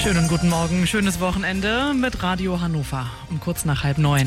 Schönen guten Morgen, schönes Wochenende mit Radio Hannover um kurz nach 8:30.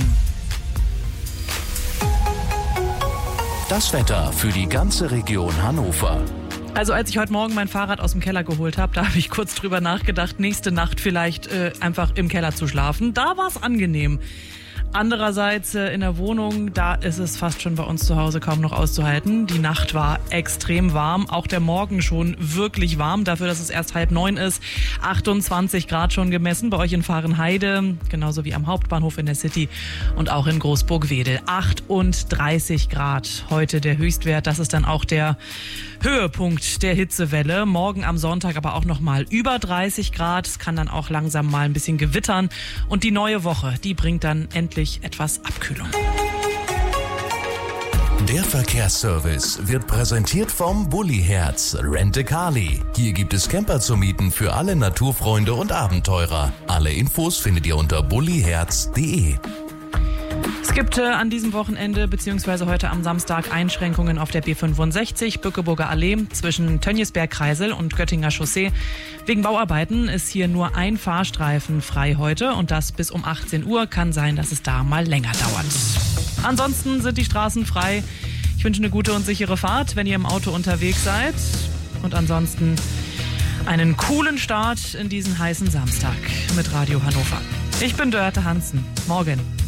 Das Wetter für die ganze Region Hannover. Also als ich heute Morgen mein Fahrrad aus dem Keller geholt habe, da habe ich kurz drüber nachgedacht, nächste Nacht vielleicht einfach im Keller zu schlafen. Da war es angenehm. Andererseits in der Wohnung, da ist es fast schon bei uns zu Hause kaum noch auszuhalten. Die Nacht war extrem warm, auch der Morgen schon wirklich warm, dafür, dass es erst 8:30 ist. 28 Grad schon gemessen bei euch in Vahrenheide, genauso wie am Hauptbahnhof in der City und auch in Großburg-Wedel. 38 Grad heute der Höchstwert, das ist dann auch der Höhepunkt der Hitzewelle. Morgen am Sonntag aber auch noch mal über 30 Grad. Es kann dann auch langsam mal ein bisschen gewittern. Und die neue Woche, die bringt dann endlich etwas Abkühlung. Der Verkehrsservice wird präsentiert vom Bulli-Herz Rent-A-Carly. Hier gibt es Camper zu mieten für alle Naturfreunde und Abenteurer. Alle Infos findet ihr unter bulliherz.de. Es gibt an diesem Wochenende bzw. heute am Samstag Einschränkungen auf der B65 Bückeburger Allee zwischen Tönniesberg-Kreisel und Göttinger Chaussee. Wegen Bauarbeiten ist hier nur ein Fahrstreifen frei heute und das bis um 18 Uhr. Kann sein, dass es da mal länger dauert. Ansonsten sind die Straßen frei. Ich wünsche eine gute und sichere Fahrt, wenn ihr im Auto unterwegs seid. Und ansonsten einen coolen Start in diesen heißen Samstag mit Radio Hannover. Ich bin Dörte Hansen. Morgen.